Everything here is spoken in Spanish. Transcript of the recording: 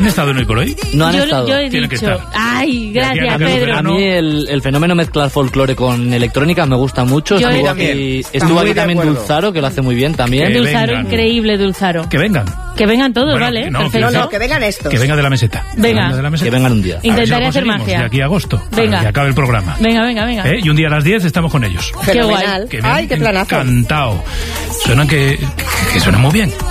¿Han estado en Hoy por Hoy? No han estado. Yo he Tienen que dicho. estar. Ay, gracias, De aquí a Pedro. A mí el fenómeno mezclar folclore con electrónica me gusta mucho. Yo Estuvo también. aquí, Está estuvo muy aquí de también acuerdo. Dulzaro, que lo hace muy bien también. Que Dulzaro, vengan. increíble, Dulzaro. Que vengan. Que vengan todos, Bueno, ¿vale? no, Perfecto. No, que vengan estos. Que venga de la meseta. Venga. De la meseta. Que vengan un día. A ver si lo Intentaré hacer conseguimos magia. De aquí a agosto. Venga. Para que acabe el programa. Venga, venga, venga. Y un día a las 10 estamos con ellos. Qué guay. Fenomenal. Que me Ay, han qué planazo. encantado. Suenan que suenan muy bien.